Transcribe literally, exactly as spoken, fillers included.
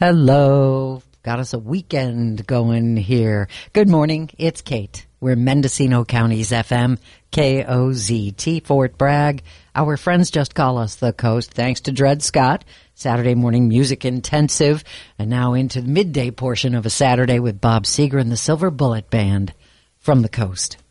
Hello. Got us a weekend going here. Good morning. It's Kate. We're Mendocino County's F M, K O Z T, Fort Bragg. Our friends just call us the Coast, thanks to Dred Scott. Saturday morning music intensive. And now into the midday portion of a Saturday with Bob Seger and the Silver Bullet Band from the Coast.